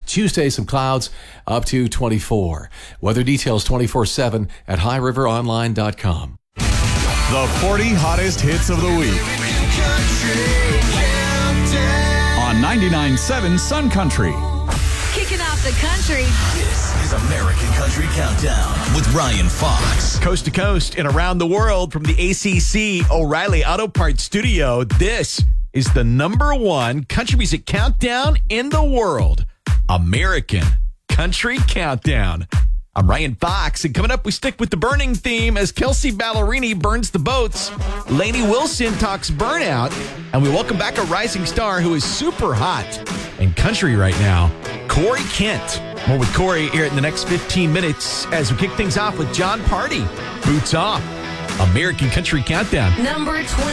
Tuesday, some clouds, up to 24. Weather details 24/7 at highriveronline.com. The 40 hottest hits of the week on 99.7 Sun Country. Kicking off the country. This is American Country Countdown with Ryan Fox. Coast to coast and around the world from the ACC O'Reilly Auto Parts Studio, this is the #1 country music countdown in the world. American Country Countdown. I'm Ryan Fox, and coming up, we stick with the burning theme as Kelsey Ballerini burns the boats. Lainey Wilson talks burnout, and we welcome back a rising star who is super hot in country right now, Corey Kent. More with Corey here in the next 15 minutes as we kick things off with John Party. Boots off. American Country Countdown. Number 20.